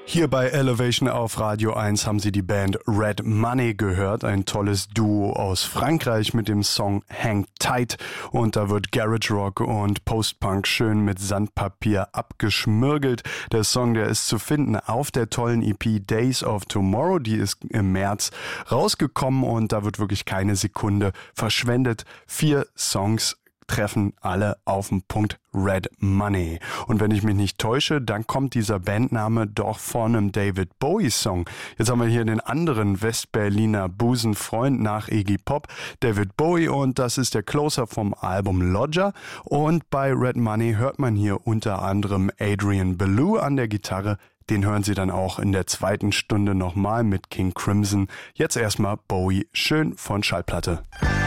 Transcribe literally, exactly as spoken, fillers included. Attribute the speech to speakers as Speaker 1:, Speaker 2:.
Speaker 1: Hier bei Elevation auf Radio eins haben Sie die Band Red Money gehört, ein tolles Duo aus Frankreich mit dem Song Hang Tight, und da wird Garage Rock und Post-Punk schön mit Sandpapier abgeschmirgelt. Der Song, der ist zu finden auf der tollen E P Days of Tomorrow, die ist im März rausgekommen und da wird wirklich keine Sekunde verschwendet. Vier Songs treffen alle auf den Punkt: Red Money. Und wenn ich mich nicht täusche, dann kommt dieser Bandname doch von einem David Bowie-Song. Jetzt haben wir hier den anderen Westberliner Busenfreund nach Iggy Pop, David Bowie, und das ist der Closer vom Album Lodger. Und bei Red Money hört man hier unter anderem Adrian Belew an der Gitarre. Den hören Sie dann auch in der zweiten Stunde nochmal mit King Crimson. Jetzt erstmal Bowie schön von Schallplatte.